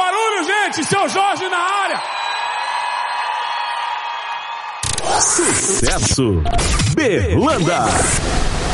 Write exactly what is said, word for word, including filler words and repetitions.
Barulho, gente! Seu Jorge na área! Sucesso! Berlanda!